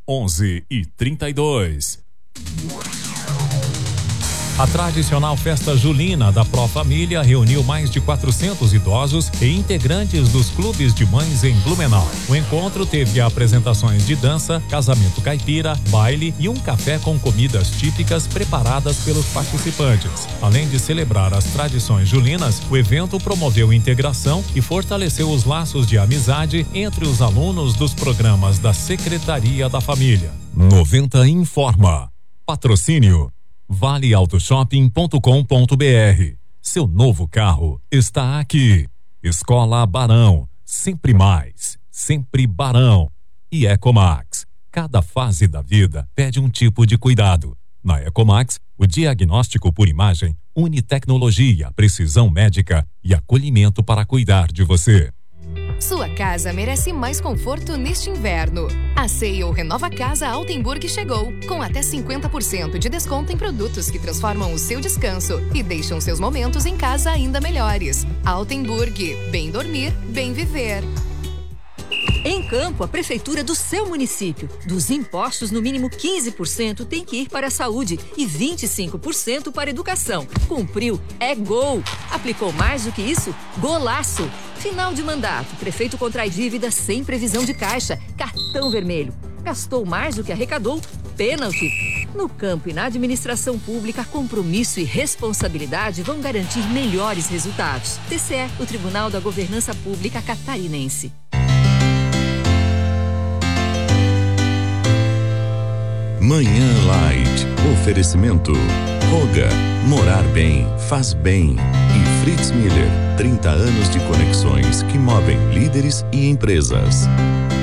11h32. A tradicional festa julina da Pro Família reuniu mais de 400 idosos e integrantes dos clubes de mães em Blumenau. O encontro teve apresentações de dança, casamento caipira, baile e um café com comidas típicas preparadas pelos participantes. Além de celebrar as tradições julinas, o evento promoveu integração e fortaleceu os laços de amizade entre os alunos dos programas da Secretaria da Família. 90 informa. Patrocínio valeautoshopping.com.br. Seu novo carro está aqui. Escola Barão, sempre mais, sempre Barão. E Ecomax. Cada fase da vida pede um tipo de cuidado. Na Ecomax, o diagnóstico por imagem une tecnologia, precisão médica e acolhimento para cuidar de você. Sua casa merece mais conforto neste inverno. A C&O Renova Casa Altenburg chegou, com até 50% de desconto em produtos que transformam o seu descanso e deixam seus momentos em casa ainda melhores. Altenburg, bem dormir, bem viver. Em Campo, a prefeitura do seu município. Dos impostos, no mínimo 15% tem que ir para a saúde e 25% para a educação. Cumpriu, é gol. Aplicou mais do que isso? Golaço. Final de mandato, prefeito contrai dívida sem previsão de caixa, cartão vermelho. Gastou mais do que arrecadou? Pênalti. No campo e na administração pública, compromisso e responsabilidade vão garantir melhores resultados. TCE, o Tribunal da Governança Pública Catarinense. Manhã Light. Oferecimento. Roga. Morar bem. Faz bem. E Fritz Miller. 30 anos de conexões que movem líderes e empresas.